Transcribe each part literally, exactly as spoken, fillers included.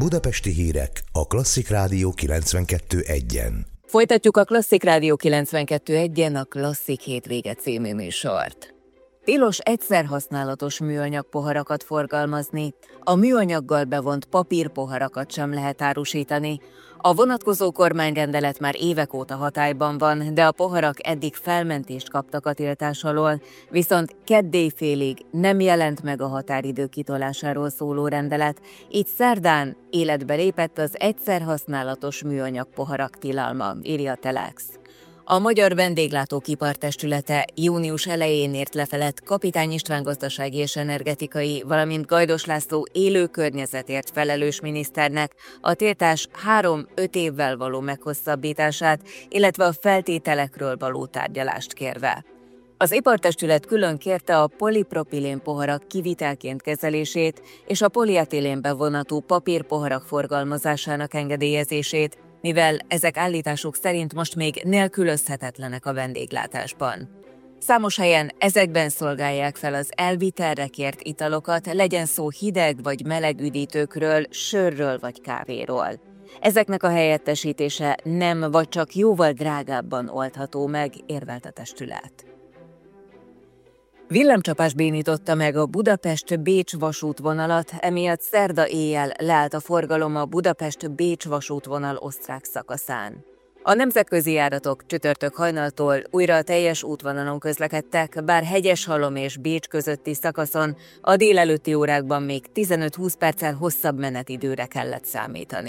Budapesti hírek a Klasszik Rádió kilencvenkettő egyen. Folytatjuk a Klasszik Rádió kilencvenkettő egyen a Klasszik hétvége című műsort. Tilos egyszerhasználatos műanyag poharakat forgalmazni, a műanyaggal bevont papírpoharakat sem lehet árusítani. A vonatkozó kormányrendelet már évek óta hatályban van, de a poharak eddig felmentést kaptak a tiltás alól, viszont kedd éjfélig nem jelent meg a határidő kitolásáról szóló rendelet, így szerdán életbe lépett az egyszerhasználatos műanyag poharak tilalma, írja a Telex. A Magyar Vendéglátók Ipartestülete június elején ért lefelet Kapitány István gazdasági és energetikai, valamint Gajdos László élő környezetért felelős miniszternek a tiltás három-öt évvel való meghosszabbítását, illetve a feltételekről való tárgyalást kérve. Az ipartestület külön kérte a polipropilén poharak kivitelként kezelését és a polietilénbe vonatú papírpoharak forgalmazásának engedélyezését, mivel ezek állításuk szerint most még nélkülözhetetlenek a vendéglátásban. Számos helyen ezekben szolgálják fel az elvitelre kért italokat, legyen szó hideg vagy meleg üdítőkről, sörről vagy kávéról. Ezeknek a helyettesítése nem vagy csak jóval drágábban oldható meg, érvelt a testület. Villámcsapás bénította meg a Budapest-Bécs vasútvonalat, emiatt szerda éjjel leállt a forgalom a Budapest-Bécs vasútvonal osztrák szakaszán. A nemzetközi járatok csütörtök hajnaltól újra a teljes útvonalon közlekedtek, bár Hegyeshalom és Bécs közötti szakaszon a délelőtti órákban még tizenöt-húsz perccel hosszabb menetidőre kellett számítani.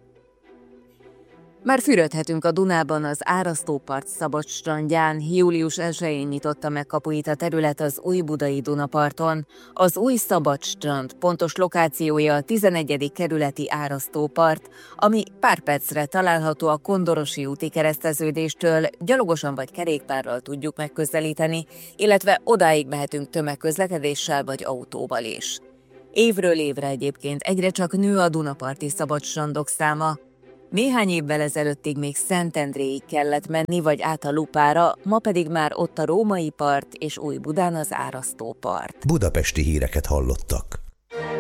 Már fürödhetünk a Dunában az Árasztópart Szabadstrandján, július elsején nyitotta meg kapuit a terület az Újbudai Dunaparton. Az új Szabadstrand pontos lokációja a tizenegyedik kerületi Árasztópart, ami pár percre található a Kondorosi úti kereszteződéstől, gyalogosan vagy kerékpárral tudjuk megközelíteni, illetve odáig mehetünk tömegközlekedéssel vagy autóval is. Évről évre egyébként egyre csak nő a dunaparti szabadstrandok száma. Néhány évvel ezelőttig még Szentendréig kellett menni vagy át a Lupára, ma pedig már ott a Római part és Újbudán az Árasztópart. Budapesti híreket hallottak.